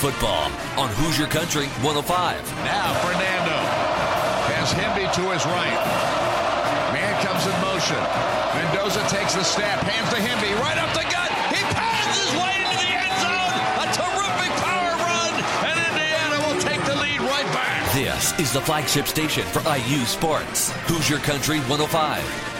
football on Hoosier Country 105. Now Fernando has Hemby to his right. Man comes in motion. Mendoza takes the snap, hands to Hemby, right up the gut. He passes his way into the end zone. A terrific power run, and Indiana will take the lead right back. This is the flagship station for IU Sports, Hoosier Country 105.